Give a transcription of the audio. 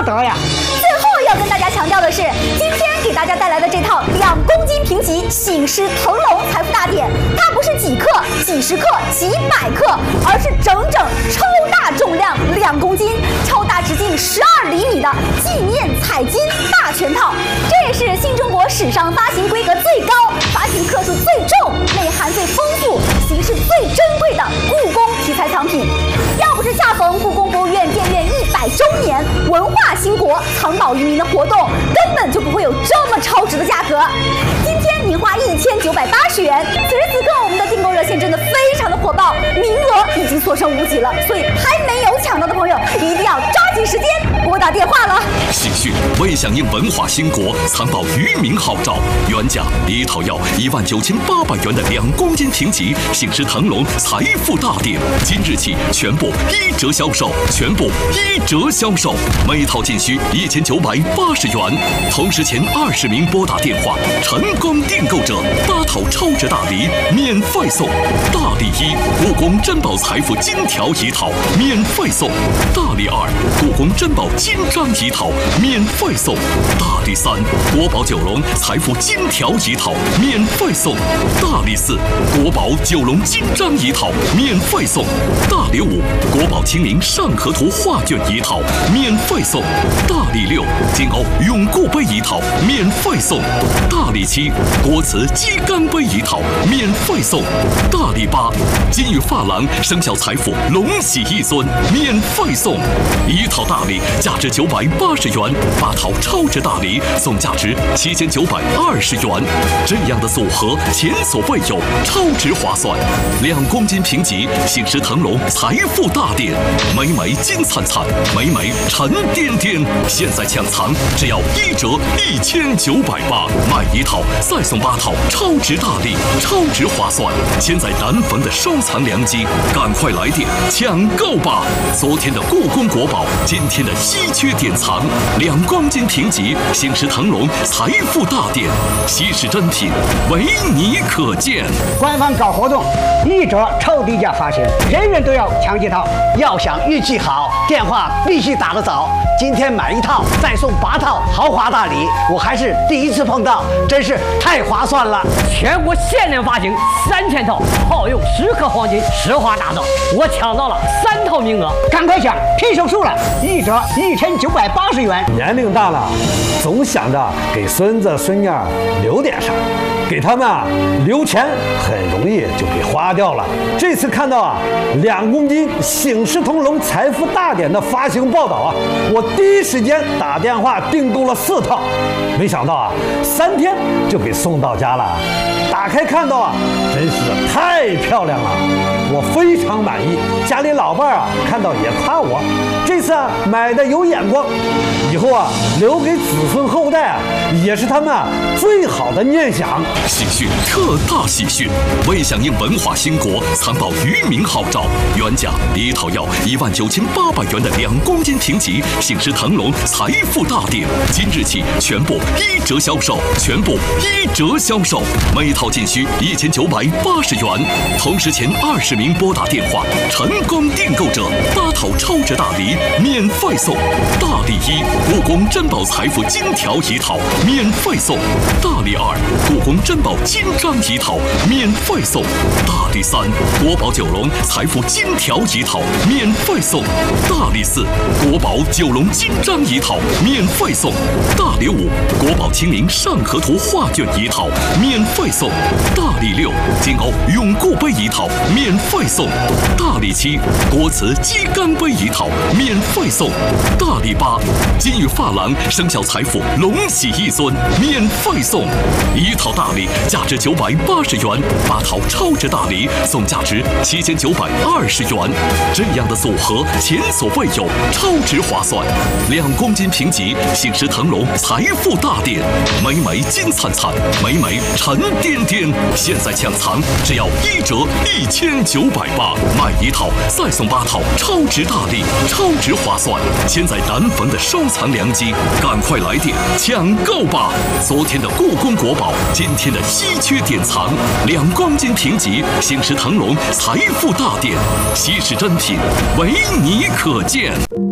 得呀！ 最后要跟大家强调的是，今天给大家带来的这套2公斤评级醒狮腾龙财富大典，它不是几克、几十克、几百克，而是整整超大重量2公斤、超大直径12厘米的纪念彩金大全套。这也是新中国史上发行规格最高、发行克数最重、内涵最丰富、形式最珍贵的故宫题材藏品。要不是恰逢故宫博物院建院100周年文化兴国、藏宝于民的活动，根本就不会有这么超值的价格。今天您花1980元，此时此刻我们的订购热线真的非常的火爆，名额已经所剩无几了，所以还没有抢到的朋友一定要抓紧时间拨打电话了。 喜讯为响应文化兴国、藏宝于民号召，原价一套要19800元的2公斤评级醒狮腾龙财富大典，今日起全部1折销售，每套仅需1980元。同时前20名拨打电话成功订购者，8套超值大礼免费送。大礼1，故宫珍宝财富金条1套免费送；大礼2，故宫珍宝金章1套免费送；大礼3，国宝九龙财富金条1套免费送；大礼4，国宝九龙金章1套免费送；大礼5，国宝清明上河图画卷1套免费送；大礼6，金瓯永固杯1套免费送；大礼7，国瓷鸡肝杯1套免费送；大礼8，金玉珐琅生肖财富龙喜1尊免费送。一套大礼价值980元，8套超值大礼送价值7920元，这样的组合前所未有，超值划算。2公斤评级醒狮腾龙财富大典，美美金灿灿，美美沉甸甸，现在抢藏只要1折1980，买1套再送8套超值大礼，超值划算，现在难逢的收藏良机，赶快来电抢购吧！昨天的故宫国宝，今天的稀缺典藏，2公斤评级醒狮腾龙财富大典，稀世珍品，唯你可见。 官方搞活动，1折超低价发行，人人都要抢几套。 要想运气好，电话必须打得早。今天买1套再送8套豪华大礼，我还是第一次碰到，真是太划算了。 全国限量发行3000套，耗用10克黄金，实话打造，我抢到了3套名额， 赶快抢，拼手速了！1折1980元。 年龄大了，总想着给孙子孙女留点啥，给他们留钱很容易就给花掉了。这次看到2公斤醒狮腾龙财富大典的发行报道我第一时间打电话订购了4套，没想到3天就给送到家了。打开看到真是太漂亮了，我非常满意。家里老伴看到也夸我，这次买的有眼光，以后留给子孙后代也是他们最好的念想。 喜讯，特大喜讯！为响应文化兴国、藏宝于民号召，原价一套要19800元的2公斤评级醒狮腾龙财富大典，今日起全部1折销售，每套仅需1980元。同时前20名拨打电话成功订购者，8套超值大礼免费送。大礼1，故宫珍宝财富金条1套免费送；大礼2，故宫珍宝金章1套免费送；大礼3，国宝九龙财富金条1套免费送；大礼4，国宝九龙金章1套免费送；大礼5，国宝清明上河图画卷1套免费送；大礼6，金瓯永固杯1套免费送；大礼7，国瓷鸡肝杯1套免费送；大礼8，金玉珐琅生肖财富龙喜1尊免费送。一套大礼价值980元，8套超值大礼送价值7920元，这样的组合前所未有，超值划算。2公斤评级醒狮腾龙财富大典，美美金灿灿，美美沉甸甸，现在抢藏只要1折1980，买1套再送8套超值大礼，超值划算，现在难逢的收藏良机，赶快来电抢购吧！昨天的故宫国宝，今天的稀缺典藏，2公斤评级醒狮腾龙财富大典，稀世珍品，唯你可见。